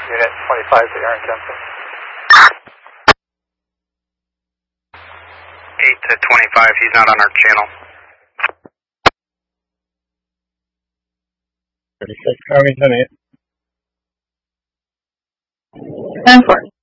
Unit 25 to Aaron Kempton. 8 to 25, he's not on our channel. 36, Army 10-8. 10-4.